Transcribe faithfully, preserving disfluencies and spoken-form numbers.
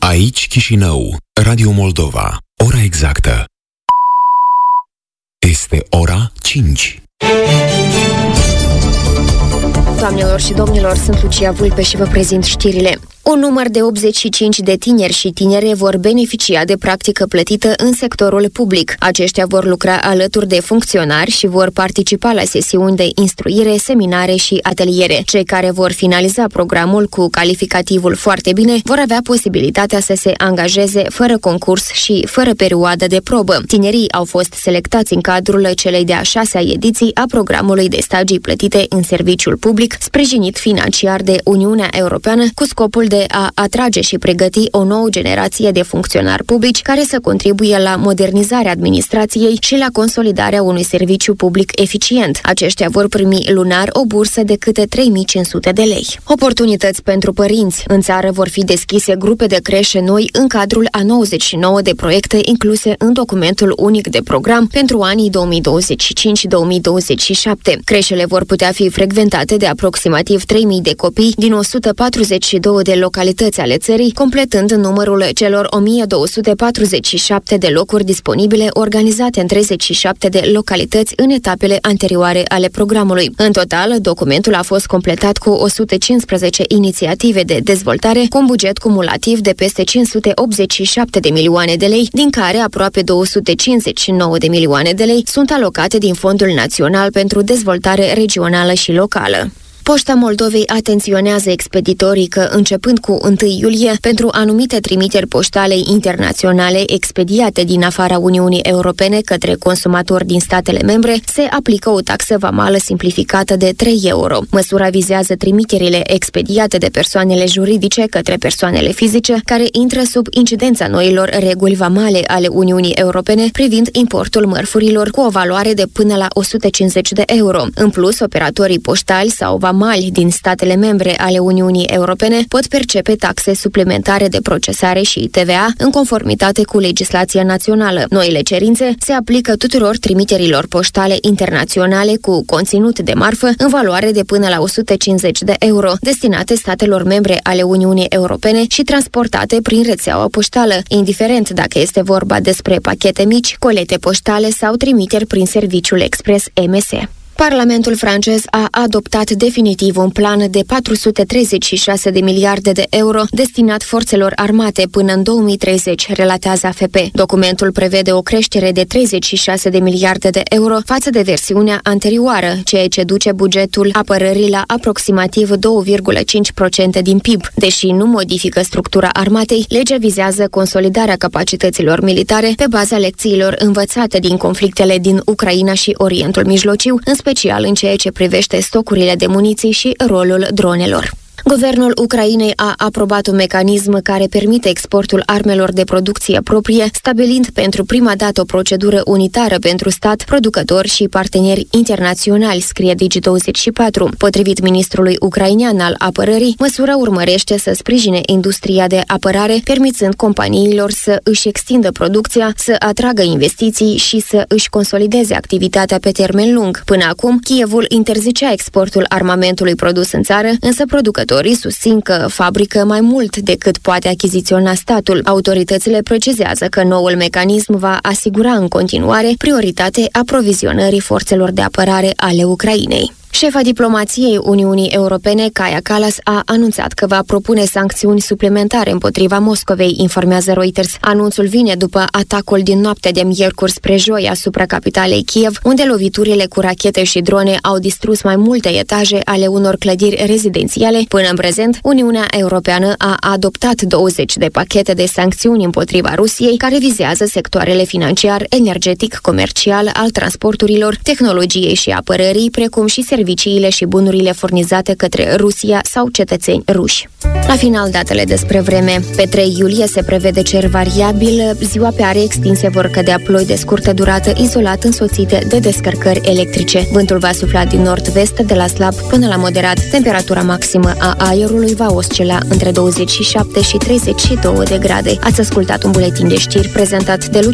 Aici Chișinău, Radio Moldova. Ora exactă este ora cinci. Doamnelor și domnilor, sunt Lucia Vulpe și vă prezint știrile. Un număr de optzeci și cinci de tineri și tinere vor beneficia de practică plătită în sectorul public. Aceștia vor lucra alături de funcționari și vor participa la sesiuni de instruire, seminare și ateliere. Cei care vor finaliza programul cu calificativul foarte bine vor avea posibilitatea să se angajeze fără concurs și fără perioadă de probă. Tinerii au fost selectați în cadrul celei de-a șasea ediții a programului de stagii plătite în serviciul public, sprijinit financiar de Uniunea Europeană, cu scopul de a atrage și pregăti o nouă generație de funcționari publici care să contribuie la modernizarea administrației și la consolidarea unui serviciu public eficient. Aceștia vor primi lunar o bursă de câte trei mii cinci sute de lei. Oportunități pentru părinți. În țară vor fi deschise grupe de creșe noi în cadrul a nouăzeci și nouă de proiecte incluse în documentul unic de program pentru anii două mii douăzeci și cinci - două mii douăzeci și șapte. Creșele vor putea fi frecventate de aproximativ trei mii de copii din o sută patruzeci și două de localități ale țării, completând numărul celor o mie două sute patruzeci și șapte de locuri disponibile organizate în treizeci și șapte de localități în etapele anterioare ale programului. În total, documentul a fost completat cu o sută cincisprezece inițiative de dezvoltare cu un buget cumulativ de peste cinci sute optzeci și șapte de milioane de lei, din care aproape două sute cincizeci și nouă de milioane de lei sunt alocate din Fondul Național pentru Dezvoltare Regională și Locală. Poșta Moldovei atenționează expeditorii că, începând cu întâi iulie, pentru anumite trimiteri poștale internaționale expediate din afara Uniunii Europene către consumatori din statele membre, se aplică o taxă vamală simplificată de trei euro. Măsura vizează trimiterile expediate de persoanele juridice către persoanele fizice, care intră sub incidența noilor reguli vamale ale Uniunii Europene privind importul mărfurilor cu o valoare de până la o sută cincizeci de euro. În plus, operatorii poștali sau vamali din statele membre ale Uniunii Europene pot percepe taxe suplimentare de procesare și T V A în conformitate cu legislația națională. Noile cerințe se aplică tuturor trimiterilor poștale internaționale cu conținut de marfă în valoare de până la o sută cincizeci de euro, destinate statelor membre ale Uniunii Europene și transportate prin rețeaua poștală, indiferent dacă este vorba despre pachete mici, colete poștale sau trimiteri prin serviciul expres M S. Parlamentul francez a adoptat definitiv un plan de patru sute treizeci și șase de miliarde de euro destinat forțelor armate până în două mii treizeci, relatează A F P. Documentul prevede o creștere de treizeci și șase de miliarde de euro față de versiunea anterioară, ceea ce duce bugetul apărării la aproximativ doi virgulă cinci la sută din P I B. Deși nu modifică structura armatei, legea vizează consolidarea capacităților militare pe baza lecțiilor învățate din conflictele din Ucraina și Orientul Mijlociu, în special în ceea ce privește stocurile de muniții și rolul dronelor. Guvernul Ucrainei a aprobat un mecanism care permite exportul armelor de producție proprie, stabilind pentru prima dată o procedură unitară pentru stat, producători și parteneri internaționali, scrie Digi douăzeci și patru. Potrivit ministrului ucrainean al apărării, măsura urmărește să sprijine industria de apărare, permițând companiilor să își extindă producția, să atragă investiții și să își consolideze activitatea pe termen lung. Până acum, Kievul interzicea exportul armamentului produs în țară, însă producătorii susțin că fabrică mai mult decât poate achiziționa statul. Autoritățile precizează că noul mecanism va asigura în continuare prioritate aprovizionării forțelor de apărare ale Ucrainei. Șefa diplomației Uniunii Europene, Kaja Kallas, a anunțat că va propune sancțiuni suplimentare împotriva Moscovei, informează Reuters. Anunțul vine după atacul din noaptea de miercuri spre joi asupra capitalei Kiev, unde loviturile cu rachete și drone au distrus mai multe etaje ale unor clădiri rezidențiale. Până în prezent, Uniunea Europeană a adoptat douăzeci de pachete de sancțiuni împotriva Rusiei, care vizează sectoarele financiar, energetic, comercial, al transporturilor, tehnologiei și apărării, precum și serviciile și bunurile furnizate către Rusia sau cetățeni ruși. La final, datele despre vreme. Pe trei iulie se prevede cer variabil, ziua pe are extinse vor cădea ploi de scurtă durată, izolat însoțite de descărcări electrice. Vântul va sufla din nord-vest, de la slab până la moderat. Temperatura maximă a aerului va oscila între douăzeci și șapte și treizeci și doi de grade. Ați ascultat un buletin de știri prezentat de Lucia